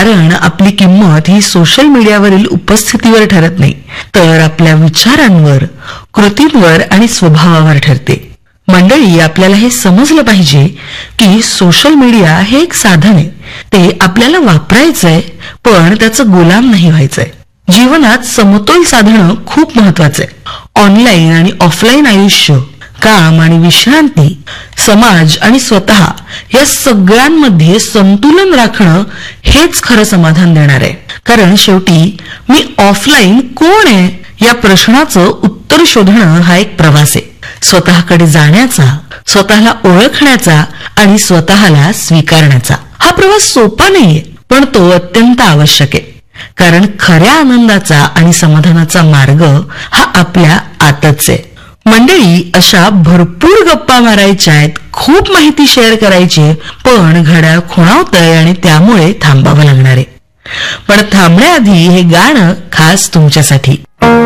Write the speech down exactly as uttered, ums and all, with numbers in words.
कारण आपली किंमत ही सोशल मीडियावरील उपस्थितीवर ठरत नाही, तर आपल्या विचारांवर, कृतींवर आणि स्वभावावर ठरते. मंडळी, आपल्याला हे समजलं पाहिजे की सोशल मीडिया हे एक साधन आहे. ते आपल्याला वापरायचंय, पण त्याचं गुलाम नाही व्हायचंय. जीवनात समतोल साधणं खूप महत्वाचं आहे. ऑनलाईन आणि ऑफलाईन आयुष्य, काम आणि विश्रांती, समाज आणि स्वतः या सगळ्यांमध्ये संतुलन राखणं हेच खरं समाधान देणार आहे. कारण शेवटी मी ऑफलाईन कोण आहे या प्रश्नाचं उत्तर शोधणं हा एक प्रवास आहे. स्वतःकडे जाण्याचा, स्वतःला ओळखण्याचा आणि स्वतःला स्वीकारण्याचा. हा प्रवास सोपा नाहीये, पण तो अत्यंत आवश्यक आहे. कारण खऱ्या आनंदाचा आणि समाधानाचा मार्ग हा आपल्या आतच आहे. मंडळी, अशा भरपूर गप्पा मारायच्या आहेत, खूप माहिती शेअर करायची, पण घड्याळ खुणावतंय आणि त्यामुळे थांबावं लागणार आहे. पण थांबण्याआधी हे गाणं खास तुमच्यासाठी.